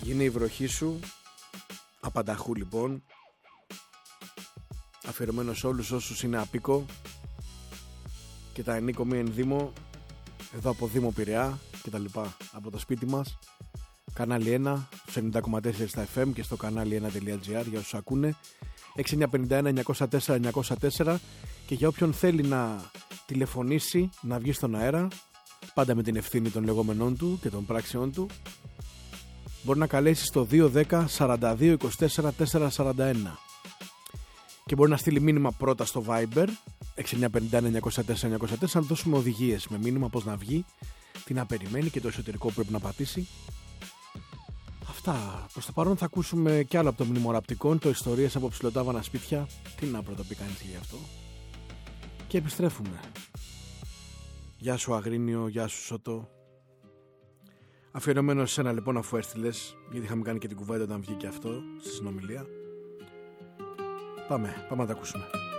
Είναι η βροχή σου. Απανταχού λοιπόν. Αφιερωμένο σε όλους όσους είναι απίκο και τα ενίκο μη ενδύμο, εδώ από Δήμο Πειραιά και τα λοιπά, από το σπίτι μας. Κανάλι 1 στο 90,4 στα FM και στο κανάλι 1.gr για όσους ακούνε. 6951-904-904. Και για όποιον θέλει να τηλεφωνήσει, να βγει στον αέρα, πάντα με την ευθύνη των λεγόμενών του και των πράξεών του, μπορεί να καλέσει στο 210-42-24-441 και μπορεί να στείλει μήνυμα πρώτα στο Viber 6951-904-904, να δώσουμε οδηγίες με μήνυμα πώς να βγει, τι να περιμένει και το εσωτερικό που πρέπει να πατήσει. Αυτά. Προς το παρόν θα ακούσουμε κι άλλο από το μνημοραπτικό, το ιστορίες από ψηλοτάβανα σπίτια. Τι να πρωτοπεί κανείς γι' αυτό. Και επιστρέφουμε. Γεια σου Αγρίνιο, γεια σου Σώτο. Αφιερωμένο σε σένα λοιπόν, αφού έστειλες, γιατί είχαμε κάνει και την κουβέντα όταν βγήκε αυτό στη συνομιλία. Πάμε να τα ακούσουμε.